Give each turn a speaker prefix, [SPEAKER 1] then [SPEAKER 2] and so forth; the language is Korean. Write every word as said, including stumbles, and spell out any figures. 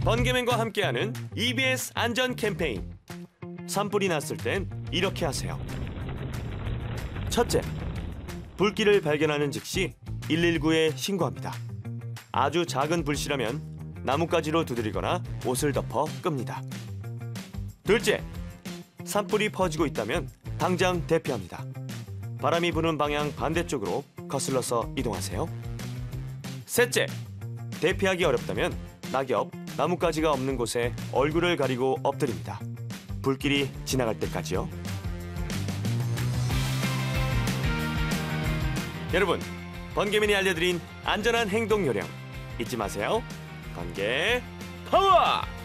[SPEAKER 1] 번개맨과 함께하는 이비에스 안전 캠페인. 산불이 났을 땐 이렇게 하세요. 첫째, 불길을 발견하는 즉시 일일구에 신고합니다. 아주 작은 불씨라면 나뭇가지로 두드리거나 옷을 덮어 끕니다. 둘째, 산불이 퍼지고 있다면 당장 대피합니다. 바람이 부는 방향 반대쪽으로 거슬러서 이동하세요. 셋째, 대피하기 어렵다면 낙엽, 나뭇가지가 없는 곳에 얼굴을 가리고 엎드립니다. 불길이 지나갈 때까지요. 여러분, 번개맨이 알려드린 안전한 행동 요령 잊지 마세요. 번개 파워!